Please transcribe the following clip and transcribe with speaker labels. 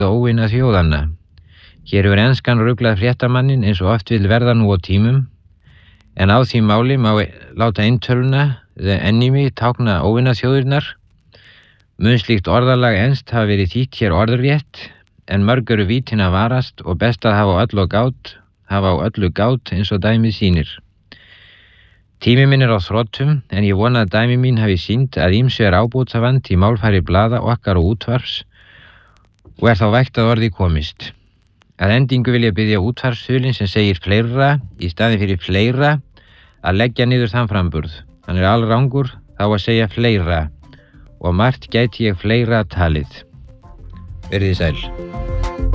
Speaker 1: óvina þjóðanna. Hér hefur enskan ruglað fréttamannin eins og oft vill verða nú á tímum, en á því máli má láta eintöluna, the enemy, tákna óvina þjóðirnar. Mun slíkt orðalag enskt hafa verið þýtt hér orðrétt, en mörg eru vítin að varast og best að hafa á öllu gát eins og dæmið sýnir. Tími minn á þrotum, en ég vona að dæmi mín hafi sýnt að ýmsu ábótavant í málfari blaða okkar og útvarps og þá vægt að orði komist. Að endingu vil ég biðja útvarpsþulinn sem segir fleira í staðinn fyrir fleira að leggja niður þann framburð. Hann alrangur, þá að segja fleira og margt gæti ég fleira talið. Verið sæl.